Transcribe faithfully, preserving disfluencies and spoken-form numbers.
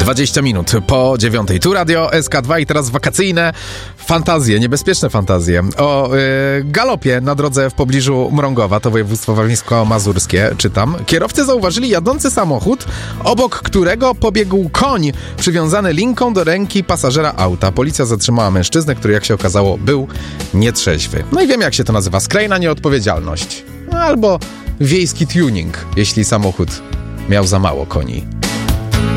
dwadzieścia minut po dziewiątej. Tu Radio S K dwa i teraz wakacyjne fantazje, niebezpieczne fantazje o yy, galopie na drodze w pobliżu Mrągowa, to województwo warmińsko-mazurskie, czytam. Kierowcy zauważyli jadący samochód, obok którego pobiegł koń przywiązany linką do ręki pasażera auta. Policja zatrzymała mężczyznę, który, jak się okazało, był nietrzeźwy. No i wiemy, jak się to nazywa. Skrajna nieodpowiedzialność. Albo wiejski tuning, jeśli samochód miał za mało koni.